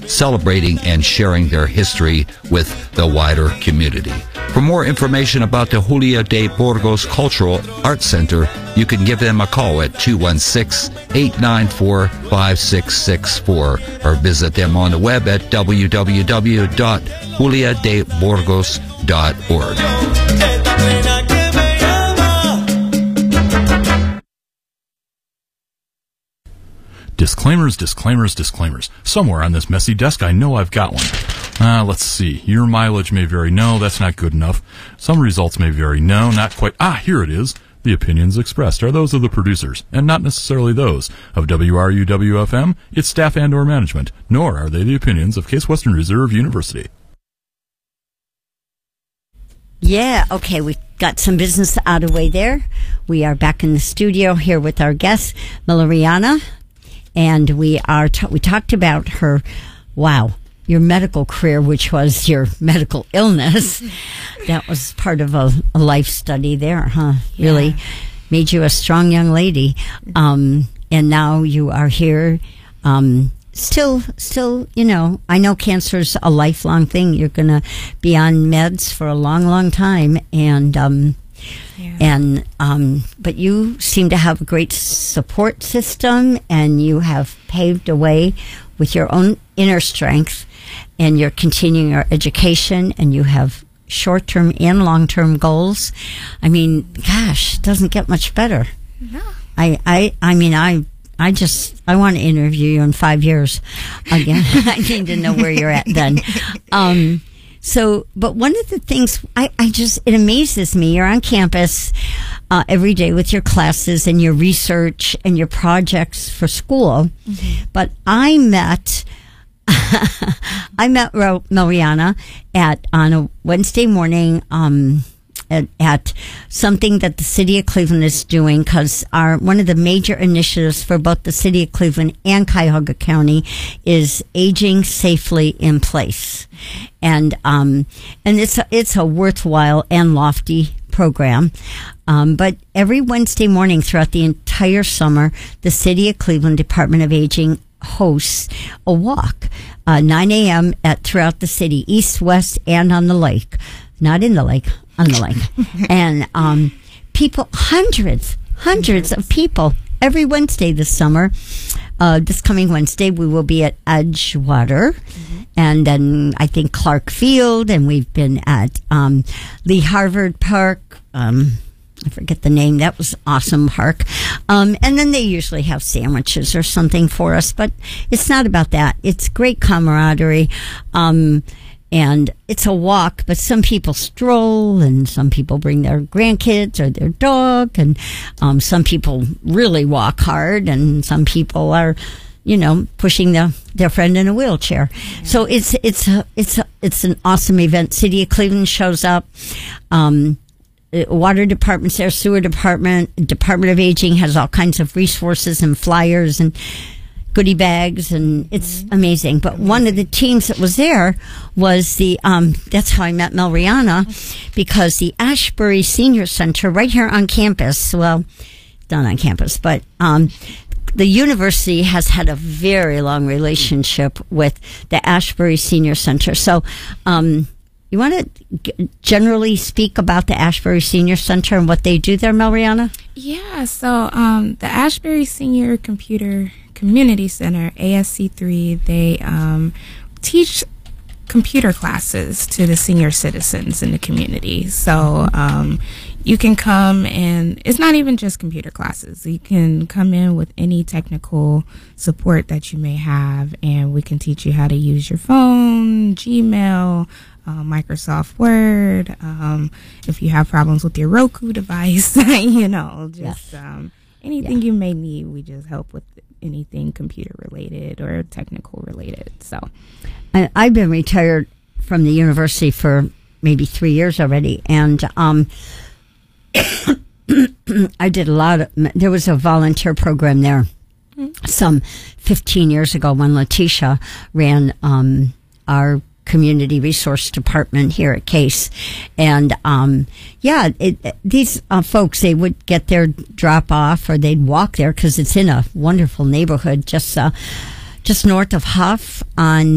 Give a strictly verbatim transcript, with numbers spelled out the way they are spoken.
celebrating and sharing their history with the wider community. For more information about the Julia de Burgos Cultural Arts Center, you can give them a call at two one six, eight nine four, five six six four or visit them on the web at w w w dot julia de burgos dot org. Disclaimers, disclaimers, disclaimers. Somewhere on this messy desk, I know I've got one. Uh, let's see. Your mileage may vary. No, that's not good enough. Some results may vary. No, not quite. Ah, here it is. The opinions expressed are those of the producers, and not necessarily those of W R U W F M, its staff and or management, nor are they the opinions of Case Western Reserve University. Yeah, okay, we got some business out of the way there. We are back in the studio here with our guest, Meloriana, and we are t- we talked about her, wow, your medical career, which was your medical illness. That was part of a, a life study there, huh? Yeah. Really made you a strong young lady. Um, and now you are here, um, still, still, you know, I know cancer's a lifelong thing. You're going to be on meds for a long, long time. And, um, yeah. and, um, but you seem to have a great support system, and you have paved a way with your own inner strength, and you're continuing your education, and you have short-term and long-term goals. I mean, gosh, it doesn't get much better. No. I, I, I mean, I, I just, I want to interview you in five years again. I need to know where you're at then. Um, so, but one of the things I, I just, it amazes me. You're on campus, uh, every day with your classes and your research and your projects for school. Mm-hmm. But I met, I met Ro- Meloriana at on a Wednesday morning um, at, at something that the city of Cleveland is doing, because our one of the major initiatives for both the city of Cleveland and Cuyahoga County is aging safely in place, and um, and it's a, it's a worthwhile and lofty program. Um, but every Wednesday morning throughout the entire summer, the City of Cleveland Department of Aging hosts a walk, uh, nine a.m. at throughout the city, east, west, and on the lake. Not in the lake, on the lake. And um, people, hundreds, hundreds of people every Wednesday this summer. Uh, this coming Wednesday, we will be at Edgewater, mm-hmm. and then I think Clark Field, and we've been at um, Lee Harvard Park. Um, I forget the name. That was awesome park. Um, and then they usually have sandwiches or something for us, but it's not about that. It's great camaraderie. Um, and it's a walk, but some people stroll, and some people bring their grandkids or their dog, and um, some people really walk hard, and some people are, you know, pushing the, their friend in a wheelchair. Yeah. So it's it's a, it's a, it's an awesome event. City of Cleveland shows up. Um, Water department's there, sewer department, Department of Aging has all kinds of resources and flyers and goodie bags, and it's mm-hmm. amazing. But amazing. One of the teams that was there was the, um, that's how I met Meloriana, because the Ashbury Senior Center right here on campus, well, not on campus, but um, the university has had a very long relationship with the Ashbury Senior Center. So, um, you want to g- generally speak about the Ashbury Senior Center and what they do there, Meloriana? Yeah, so um, the Ashbury Senior Computer Community Center, A S C three, they um, teach computer classes to the senior citizens in the community. So um, you can come, and it's not even just computer classes. You can come in with any technical support that you may have, and we can teach you how to use your phone, Gmail, Uh, Microsoft Word, um, if you have problems with your Roku device, you know, just yes. um, anything yeah. you may need, we just help with anything computer related or technical related. So, and I've been retired from the university for maybe three years already, and um, I did a lot of, there was a volunteer program there mm-hmm. some fifteen years ago when Letitia ran um, our community resource department here at Case. And um yeah it, these uh, folks, they would get their drop off, or they'd walk there, because it's in a wonderful neighborhood just uh just north of Huff on